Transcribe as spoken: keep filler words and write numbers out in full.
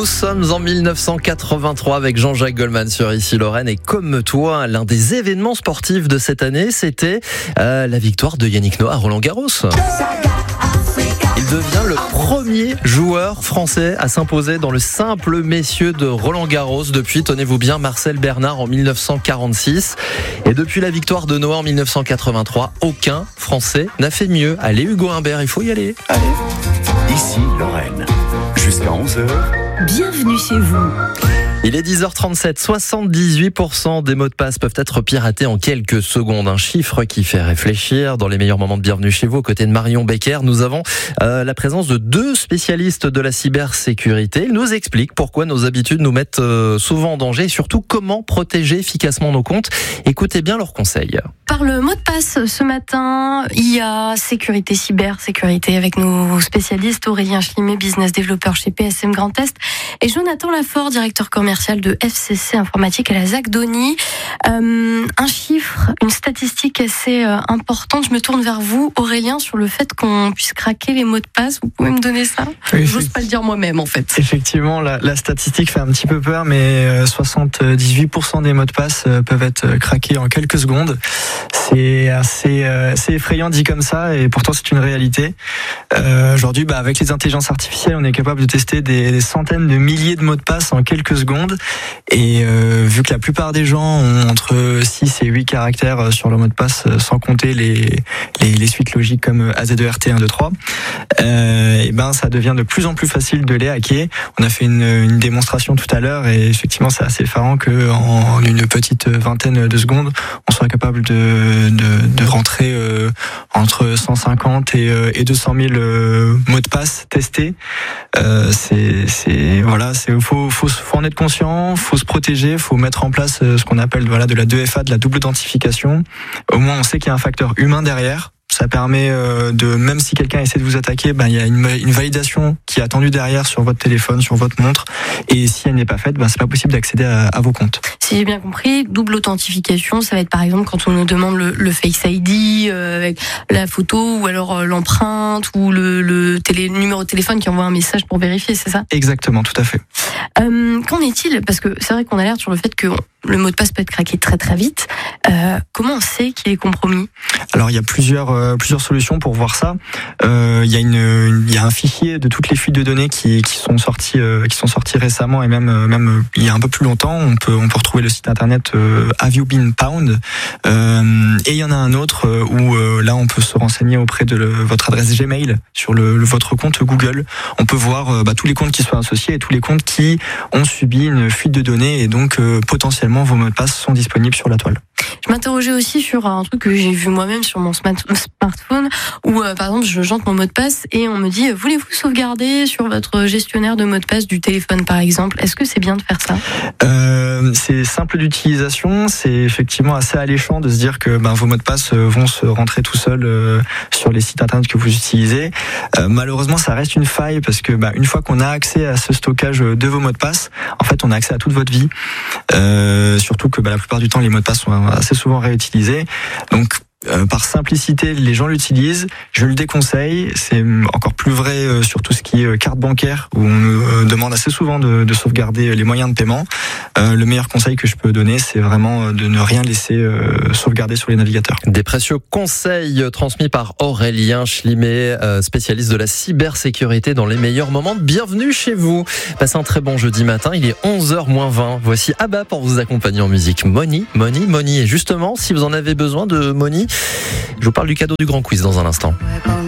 Nous sommes en mille neuf cent quatre-vingt-trois avec Jean-Jacques Goldman sur Ici Lorraine et comme toi, l'un des événements sportifs de cette année, c'était euh, la victoire de Yannick Noah à Roland-Garros. Il devient le premier joueur français à s'imposer dans le simple messieurs de Roland-Garros depuis, tenez-vous bien, Marcel Bernard en mille neuf cent quarante-six. Et depuis la victoire de Noah en mille neuf cent quatre-vingt-trois, aucun Français n'a fait mieux. Allez Hugo Humbert, il faut y aller. Allez, Ici Lorraine, jusqu'à onze heures. Bienvenue chez vous. Il est dix heures trente-sept, soixante-dix-huit pour cent des mots de passe peuvent être piratés en quelques secondes. Un chiffre qui fait réfléchir. Dans les meilleurs moments de Bienvenue chez vous, aux côtés de Marion Becker, nous avons euh, la présence de deux spécialistes de la cybersécurité. Ils nous expliquent pourquoi nos habitudes nous mettent euh, souvent en danger et surtout comment protéger efficacement nos comptes. Écoutez bien leurs conseils. Par le mot de passe ce matin, I A, sécurité, cybersécurité avec nos spécialistes Aurélien Schlimet, business développeur chez P S M Grand Est et Jonathan Lafort, directeur commercial de F C C Informatique à la Zagdoni. Euh, un chiffre, une statistique assez euh, importante. Je me tourne vers vous, Aurélien, sur le fait qu'on puisse craquer les mots de passe. Vous pouvez me donner ça ? Oui, J'ose pas le dire moi-même, en fait. Effectivement, la, la statistique fait un petit peu peur, mais soixante-dix-huit pour cent des mots de passe peuvent être craqués en quelques secondes. C'est assez, assez effrayant dit comme ça, et pourtant c'est une réalité. Euh, aujourd'hui, bah, avec les intelligences artificielles, on est capable de tester des, des centaines de milliers de mots de passe en quelques secondes. Et euh, vu que la plupart des gens ont entre six et huit caractères sur leur mot de passe, sans compter les, les, les suites logiques comme A Z E R T un deux trois, euh, et ben ça devient de plus en plus facile de les hacker. On a fait une, une démonstration tout à l'heure et effectivement c'est assez effarant que en une petite vingtaine de secondes, on soit capable de, de, de rentrer euh, entre cent cinquante et, euh, et deux cent mille euh, mots de passe testés. Euh, c'est, c'est voilà, c'est faut, faut, faut en être conscient, faut se protéger, faut mettre en place ce qu'on appelle voilà de la deux F A, de la double authentification. Au moins on sait qu'il y a un facteur humain derrière. Ça permet de, même si quelqu'un essaie de vous attaquer, ben, il y a une, une validation qui est attendue derrière sur votre téléphone, sur votre montre. Et si elle n'est pas faite, ben, c'est pas possible d'accéder à, à vos comptes. Si j'ai bien compris, double authentification, ça va être par exemple quand on nous demande le, le Face I D euh, avec la photo ou alors euh, l'empreinte ou le, le, télé, le numéro de téléphone qui envoie un message pour vérifier, c'est ça ? Exactement, tout à fait. Euh, qu'en est-il ? Parce que c'est vrai qu'on alerte sur le fait que le mot de passe peut être craqué très très vite. Euh, comment on sait qu'il est compromis ? Alors il y a plusieurs euh, plusieurs solutions pour voir ça. Euh, il y a une, une il y a un fichier de toutes les fuites de données qui qui sont sorties euh, qui sont sorties récemment et même euh, même il y a un peu plus longtemps. On peut on peut retrouver le site internet euh, Have You Been Pwned euh, et il y en a un autre euh, où euh, là on peut se renseigner auprès de le, votre adresse Gmail sur le, le votre compte Google. On peut voir euh, bah, tous les comptes qui sont associés et tous les comptes qui ont subi une fuite de données et donc euh, potentiellement vos mots de passe sont disponibles sur la toile. Je m'interrogeais aussi sur un truc que j'ai vu moi-même sur mon smartphone où, euh, par exemple, je jante mon mot de passe et on me dit « Voulez-vous sauvegarder sur votre gestionnaire de mot de passe du téléphone, par exemple ?» Est-ce que c'est bien de faire ça ? euh, C'est simple d'utilisation, c'est effectivement assez alléchant de se dire que ben, vos mots de passe vont se rentrer tout seuls euh, sur les sites internet que vous utilisez. Euh, malheureusement, ça reste une faille parce que ben, une fois qu'on a accès à ce stockage de vos mots de passe, en fait, on a accès à toute votre vie. Euh, surtout que ben, la plupart du temps, les mots de passe sont assez souvent réutilisés. Donc, Euh, par simplicité, les gens l'utilisent. Je le déconseille. C'est encore plus vrai euh, sur tout ce qui est euh, carte bancaire, où on me euh, demande assez souvent de, de sauvegarder les moyens de paiement. Euh, le meilleur conseil que je peux donner, c'est vraiment de ne rien laisser euh, sauvegarder sur les navigateurs. Des précieux conseils transmis par Aurélien Schlimet, euh, spécialiste de la cybersécurité dans les meilleurs moments. Bienvenue chez vous. Passez un très bon jeudi matin. Il est onze heures moins vingt. Voici Abba pour vous accompagner en musique. Money, money, money. Et justement, si vous en avez besoin de money, je vous parle du cadeau du grand quiz dans un instant.